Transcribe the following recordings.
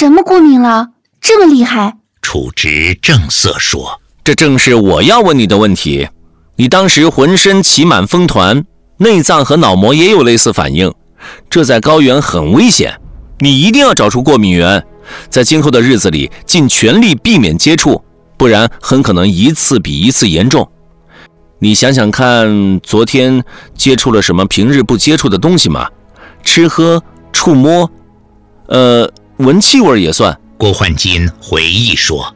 什么过敏了？这么厉害？ 楚直正色说： 这正是我要问你的问题。你当时浑身起满风团，内脏和脑膜也有类似反应，这在高原很危险，你一定要找出过敏源，在今后的日子里尽全力避免接触，不然很可能一次比一次严重。你想想看，昨天接触了什么平日不接触的东西吗？吃喝触摸，闻气味也算。 郭焕金回忆说：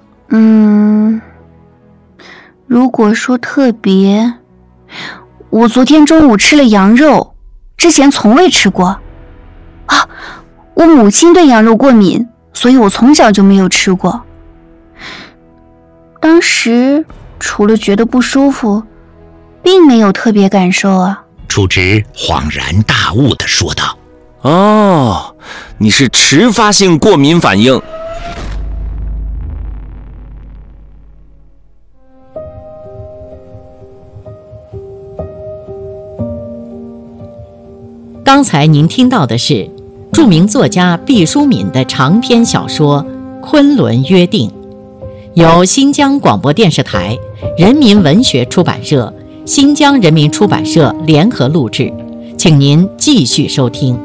如果说特别，我昨天中午吃了羊肉，之前从未吃过。我母亲对羊肉过敏，所以我从小就没有吃过。当时除了觉得不舒服，并没有特别感受啊。 楚直恍然大悟地说道： 哦，你是迟发性过敏反应。 刚才您听到的是著名作家毕淑敏的长篇小说《昆仑约定》，由新疆广播电视台、人民文学出版社、新疆人民出版社联合录制，请您继续收听。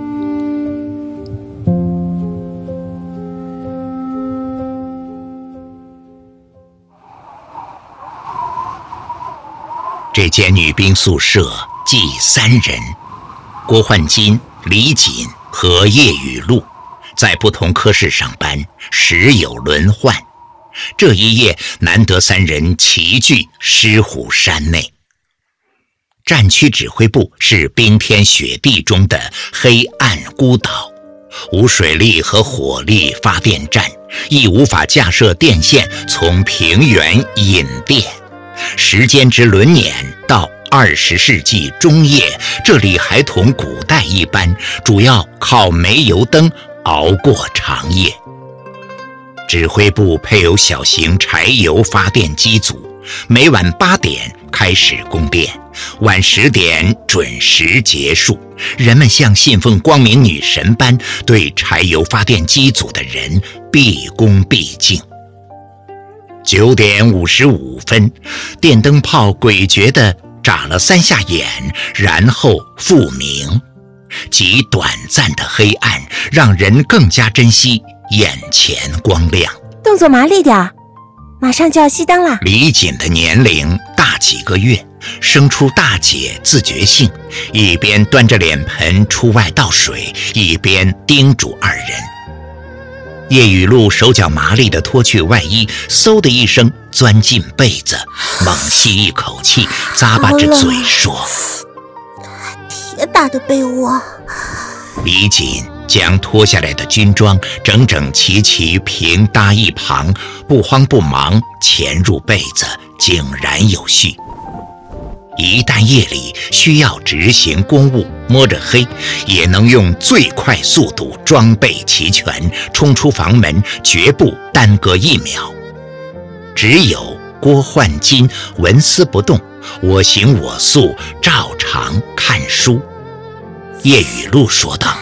这间女兵宿舍计3人，郭焕金、李锦和叶雨露在不同科室上班，时有轮换。这一夜难得3人齐聚狮虎山内。战区指挥部是冰天雪地中的黑暗孤岛，无水力和火力发电站，亦无法架设电线从平原引电。时间之轮撵，到20世纪中叶，这里还同古代一般，主要靠煤油灯熬过长夜。指挥部配有小型柴油发电机组，每晚8点开始供电，晚10点准时结束。人们像信奉光明女神般对柴油发电机组的人毕恭毕敬。9点55分，电灯泡诡谲地眨了3下眼，然后复明。极短暂的黑暗让人更加珍惜眼前光亮。 动作麻利点，马上就要熄灯了。 李锦的年龄大几个月，生出大姐自觉性，一边端着脸盆出外倒水，一边叮嘱2人。叶雨露手脚麻利地脱去外衣，嗖的一声钻进被子，猛吸一口气，咂巴着嘴说： 铁打的被窝。 李锦将脱下来的军装整整齐齐平搭一旁，不慌不忙潜入被子，井然有序。一旦夜里需要执行公务，摸着黑也能用最快速度装备齐全，冲出房门，绝不耽搁1秒。只有郭焕金纹丝不动，我行我素，照常看书。叶雨露说道：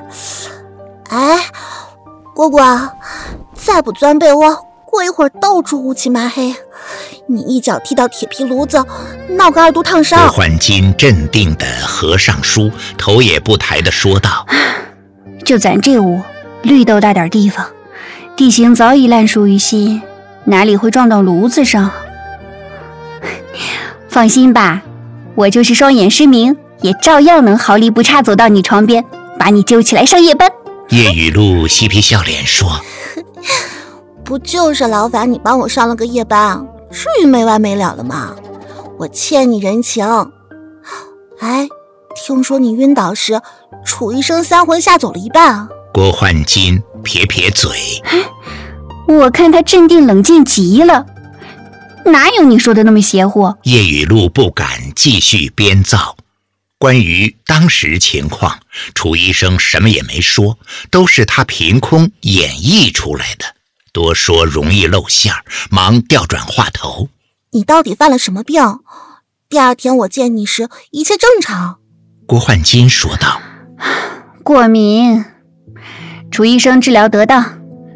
蝈蝈，再不钻被窝，过一会儿到处乌漆麻黑，你一脚踢到铁皮炉子，闹个2度烫伤。 郭焕金镇定地合上书，头也不抬地说道： 就咱这屋，绿豆大点地方，地形早已烂熟于心，哪里会撞到炉子上？放心吧，我就是双眼失明，也照样能毫厘不差走到你床边，把你揪起来上夜班。 叶雨露嬉皮笑脸说： 不就是劳烦你帮我上了个夜班，至于没完没了了吗？我欠你人情。听说你晕倒时，楚医生3魂下走了一半。 郭焕金撇撇嘴： 我看他镇定冷静极了，哪有你说的那么邪乎？ 叶雨露不敢继续编造。关于当时情况，楚医生什么也没说，都是他凭空演绎出来的，多说容易露馅，忙调转话头： 你到底犯了什么病？第2天我见你时一切正常。 郭焕金说道： 过敏，楚医生治疗得当，